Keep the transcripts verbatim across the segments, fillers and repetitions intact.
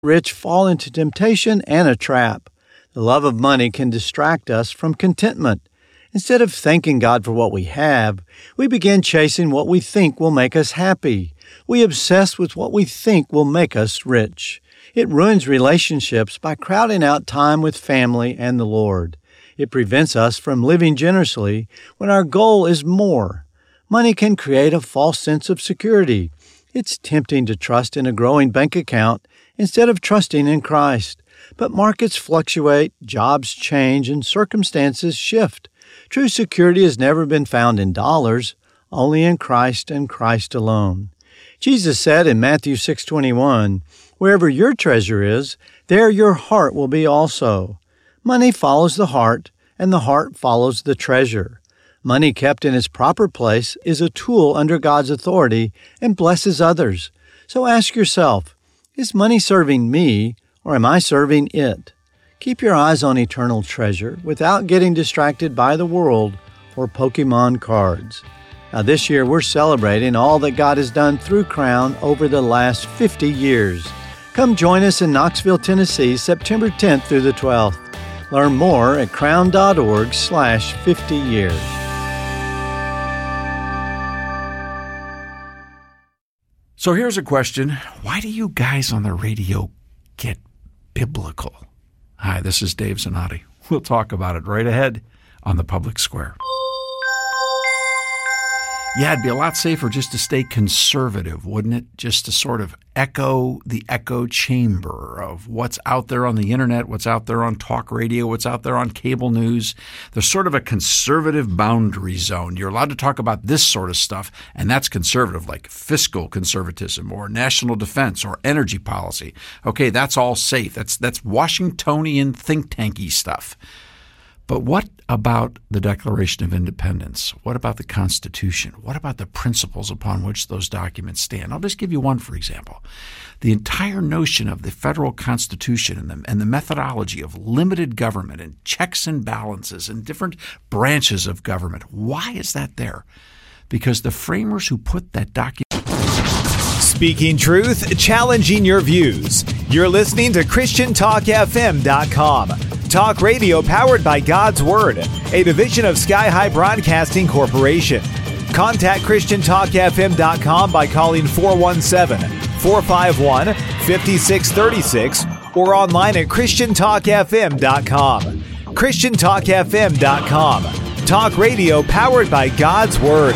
rich fall into temptation and a trap. The love of money can distract us from contentment. Instead of thanking God for what we have, we begin chasing what we think will make us happy. We obsess with what we think will make us rich. It ruins relationships by crowding out time with family and the Lord. It prevents us from living generously when our goal is more. Money can create a false sense of security. It's tempting to trust in a growing bank account instead of trusting in Christ. But markets fluctuate, jobs change, and circumstances shift. True security has never been found in dollars, only in Christ and Christ alone. Jesus said in Matthew six twenty-one, "Wherever your treasure is, there your heart will be also." Money follows the heart, and the heart follows the treasure. Money kept in its proper place is a tool under God's authority and blesses others. So ask yourself, is money serving me, or am I serving it? Keep your eyes on eternal treasure without getting distracted by the world or Pokemon cards. Now this year we're celebrating all that God has done through Crown over the last fifty years. Come join us in Knoxville, Tennessee, September tenth through the twelfth. Learn more at crown.org slash 50 years. So here's a question. Why do you guys on the radio get biblical? Hi, this is Dave Zanotti. We'll talk about it right ahead on The Public Square. Yeah, it'd be a lot safer just to stay conservative, wouldn't it? Just to sort of echo the echo chamber of what's out there on the internet, what's out there on talk radio, what's out there on cable news. There's sort of a conservative boundary zone. You're allowed to talk about this sort of stuff, and that's conservative, like fiscal conservatism or national defense or energy policy. Okay, that's all safe. That's that's Washingtonian think tanky stuff. But what about the Declaration of Independence? What about the Constitution? What about the principles upon which those documents stand? I'll just give you one, for example. The entire notion of the federal Constitution and the, and the methodology of limited government and checks and balances and different branches of government. Why is that there? Because the framers who put that document... Speaking truth, challenging your views. You're listening to Christian Talk F M dot com. Talk radio powered by God's Word, a division of Sky High Broadcasting Corporation. Contact Christian Talk F M dot com by calling four one seven, four five one, five six three six or online at Christian Talk F M dot com. Christian Talk F M dot com. Talk radio powered by God's Word.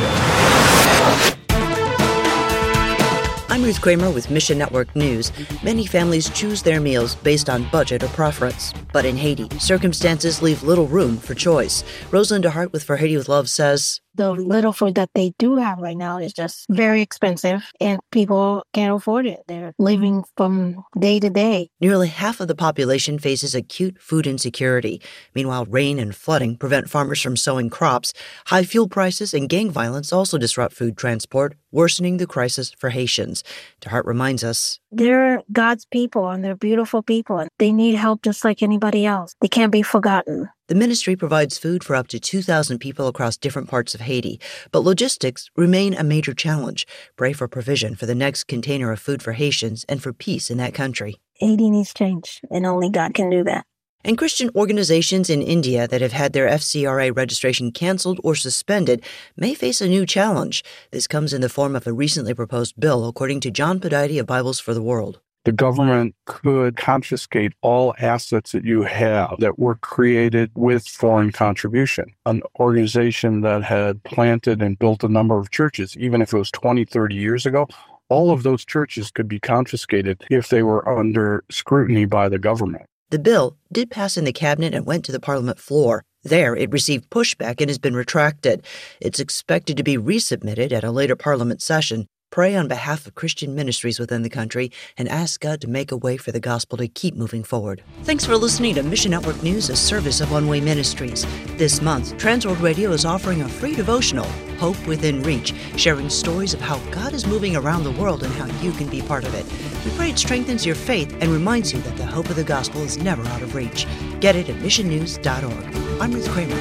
I'm Ruth Kramer with Mission Network News. Many families choose their meals based on budget or preference. But in Haiti, circumstances leave little room for choice. Rosalinda Hart with For Haiti with Love says, the little food that they do have right now is just very expensive and people can't afford it. They're living from day to day. Nearly half of the population faces acute food insecurity. Meanwhile, rain and flooding prevent farmers from sowing crops. High fuel prices and gang violence also disrupt food transport, worsening the crisis for Haitians. DeHart reminds us, they're God's people and they're beautiful people and they need help just like anybody else. They can't be forgotten. The ministry provides food for up to two thousand people across different parts of Haiti, but logistics remain a major challenge. Pray for provision for the next container of food for Haitians and for peace in that country. Haiti needs change, and only God can do that. And Christian organizations in India that have had their F C R A registration canceled or suspended may face a new challenge. This comes in the form of a recently proposed bill, according to John Podide of Bibles for the World. The government could confiscate all assets that you have that were created with foreign contribution. An organization that had planted and built a number of churches, even if it was twenty, thirty years ago, all of those churches could be confiscated if they were under scrutiny by the government. The bill did pass in the cabinet and went to the parliament floor. There, it received pushback and has been retracted. It's expected to be resubmitted at a later parliament session. Pray on behalf of Christian ministries within the country and ask God to make a way for the gospel to keep moving forward. Thanks for listening to Mission Network News, a service of One Way Ministries. This month, Transworld Radio is offering a free devotional, Hope Within Reach, sharing stories of how God is moving around the world and how you can be part of it. We pray it strengthens your faith and reminds you that the hope of the gospel is never out of reach. Get it at mission news dot org. I'm Ruth Kramer.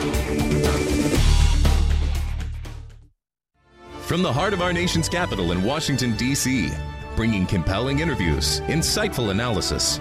From the heart of our nation's capital in Washington, D C, bringing compelling interviews, insightful analysis,